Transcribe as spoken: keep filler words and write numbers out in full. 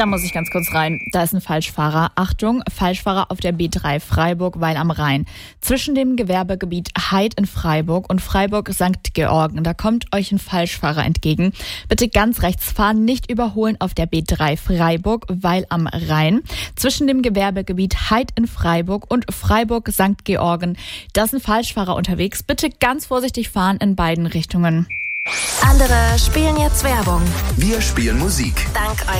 Da muss ich ganz kurz rein. Da ist ein Falschfahrer. Achtung, Falschfahrer auf der B drei Freiburg, Weil am Rhein. Zwischen dem Gewerbegebiet Heid in Freiburg und Freiburg-Sankt Georgen. Da kommt euch ein Falschfahrer entgegen. Bitte ganz rechts fahren, nicht überholen auf der B drei Freiburg, Weil am Rhein. Zwischen dem Gewerbegebiet Heid in Freiburg und Freiburg-Sankt Georgen. Da ist ein Falschfahrer unterwegs. Bitte ganz vorsichtig fahren in beiden Richtungen. Andere spielen jetzt Werbung. Wir spielen Musik. Dank